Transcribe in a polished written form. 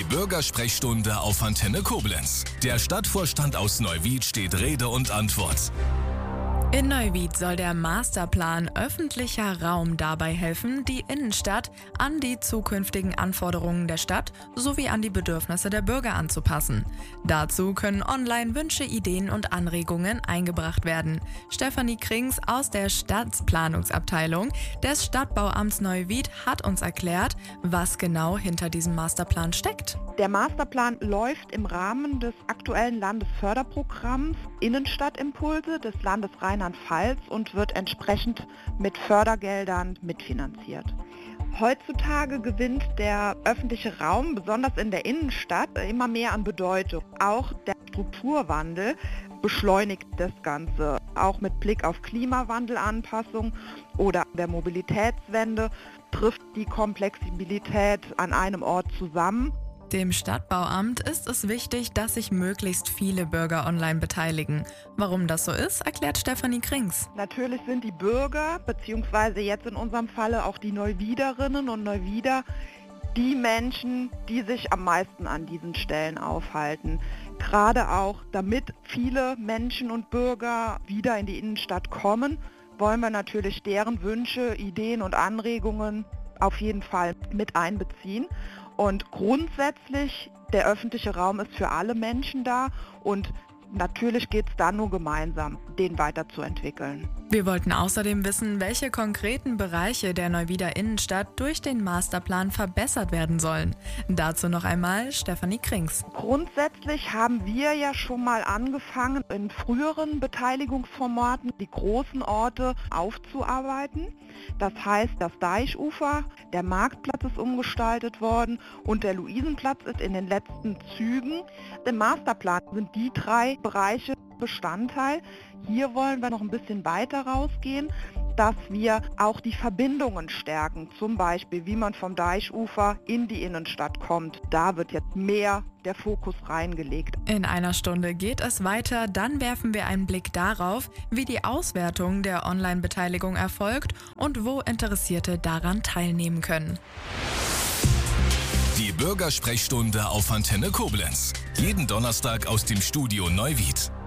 Bürgersprechstunde auf Antenne Koblenz. Der Stadtvorstand aus Neuwied steht Rede und Antwort. In Neuwied soll der Masterplan öffentlicher Raum dabei helfen, die Innenstadt an die zukünftigen Anforderungen der Stadt sowie an die Bedürfnisse der Bürger anzupassen. Dazu können online Wünsche, Ideen und Anregungen eingebracht werden. Stefanie Krings aus der Stadtplanungsabteilung des Stadtbauamts Neuwied hat uns erklärt, was genau hinter diesem Masterplan steckt. Der Masterplan läuft im Rahmen des aktuellen Landesförderprogramms Innenstadtimpulse des Landes Rheinland-Pfalz und wird entsprechend mit Fördergeldern mitfinanziert. Heutzutage gewinnt der öffentliche Raum, besonders in der Innenstadt, immer mehr an Bedeutung. Auch der Strukturwandel beschleunigt das Ganze. Auch mit Blick auf Klimawandelanpassung oder der Mobilitätswende trifft die Komplexibilität an einem Ort zusammen. Dem Stadtbauamt ist es wichtig, dass sich möglichst viele Bürger online beteiligen. Warum das so ist, erklärt Stefanie Krings. Natürlich sind die Bürger, beziehungsweise jetzt in unserem Falle auch die Neuwiederinnen und Neuwieder, die Menschen, die sich am meisten an diesen Stellen aufhalten. Gerade auch, damit viele Menschen und Bürger wieder in die Innenstadt kommen, wollen wir natürlich deren Wünsche, Ideen und Anregungen auf jeden Fall mit einbeziehen. Und grundsätzlich, der öffentliche Raum ist für alle Menschen da und natürlich geht es dann nur gemeinsam, den weiterzuentwickeln. Wir wollten außerdem wissen, welche konkreten Bereiche der Neuwieder Innenstadt durch den Masterplan verbessert werden sollen. Dazu noch einmal Stefanie Krings. Grundsätzlich haben wir ja schon mal angefangen, in früheren Beteiligungsformaten die großen Orte aufzuarbeiten. Das heißt, das Deichufer, der Marktplatz ist umgestaltet worden und der Luisenplatz ist in den letzten Zügen. Im Masterplan sind die 3 Bereiche Bestandteil. Hier wollen wir noch ein bisschen weiter rausgehen, dass wir auch die Verbindungen stärken, zum Beispiel wie man vom Deichufer in die Innenstadt kommt. Da wird jetzt mehr der Fokus reingelegt. In einer Stunde geht es weiter, dann werfen wir einen Blick darauf, wie die Auswertung der Online-Beteiligung erfolgt und wo Interessierte daran teilnehmen können. Die Bürgersprechstunde auf Antenne Koblenz. Jeden Donnerstag aus dem Studio Neuwied.